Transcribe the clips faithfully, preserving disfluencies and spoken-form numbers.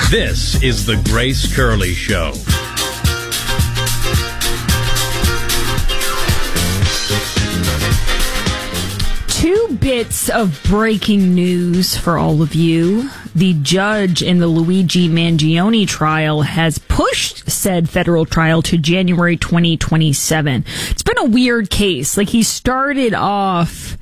This is the Grace Curley Show. Two bits of breaking news for all of you. The judge in the Luigi Mangione trial has pushed said federal trial to January twenty twenty-seven. It's been a weird case. Like, he started off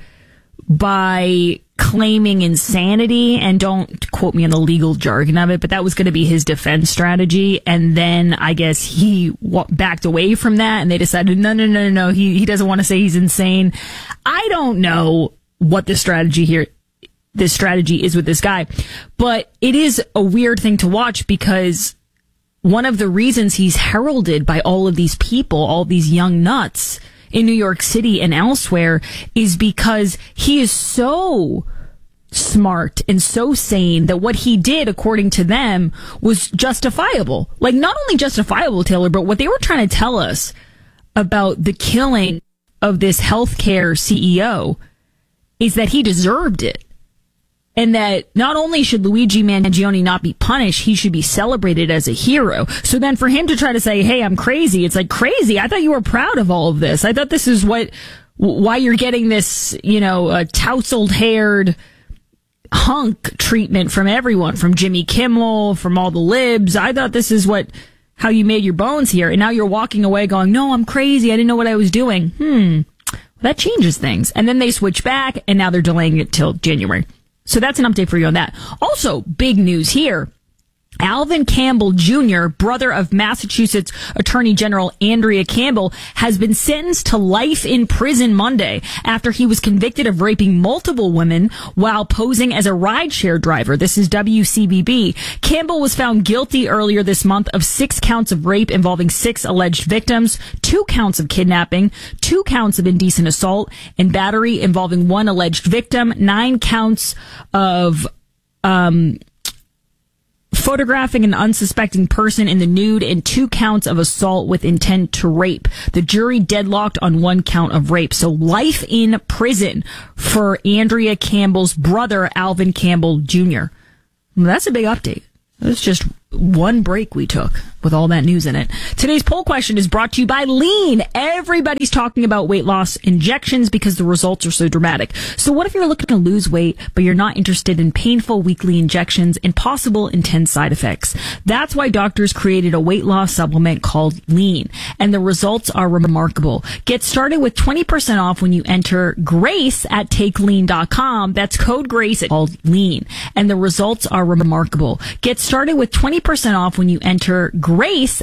by claiming insanity, and don't quote me on the legal jargon of it, but that was going to be his defense strategy. And then I guess he w- backed away from that, and they decided, no, no, no, no, no, he, he doesn't want to say he's insane. I don't know what the strategy here, this strategy is with this guy, but it is a weird thing to watch, because one of the reasons he's heralded by all of these people, all these young nuts in New York City and elsewhere, is because he is so smart and so sane that what he did, according to them, was justifiable. Like, not only justifiable, Taylor, but what they were trying to tell us about the killing of this healthcare C E O is that he deserved it. And that not only should Luigi Mangione not be punished, he should be celebrated as a hero. So then for him to try to say, hey, I'm crazy, it's like, crazy? I thought you were proud of all of this. I thought this is what, why you're getting this, you know, uh, tousled-haired hunk treatment from everyone, from Jimmy Kimmel, from all the libs. I thought this is what, how you made your bones here. And now you're walking away going, no, I'm crazy, I didn't know what I was doing. Hmm, that changes things. And then they switch back, and now they're delaying it till January. So that's an update for you on that. Also, big news here. Alvin Campbell Junior, brother of Massachusetts Attorney General Andrea Campbell, has been sentenced to life in prison Monday after he was convicted of raping multiple women while posing as a rideshare driver. This is W C B B. Campbell was found guilty earlier this month of six counts of rape involving six alleged victims, two counts of kidnapping, two counts of indecent assault and battery involving one alleged victim, nine counts of um photographing an unsuspecting person in the nude, and two counts of assault with intent to rape. The jury deadlocked on one count of rape. So life in prison for Andrea Campbell's brother, Alvin Campbell Junior Well, that's a big update. That's just one break we took with all that news in it. Today's poll question is brought to you by Lean. Everybody's talking about weight loss injections because the results are so dramatic. So what if you're looking to lose weight, but you're not interested in painful weekly injections and possible intense side effects? That's why doctors created a weight loss supplement called Lean, and the results are remarkable. Get started with twenty percent off when you enter GRACE at take lean dot com. That's code GRACE called Lean, and the results are remarkable. Get started with twenty percent off when you enter GRACE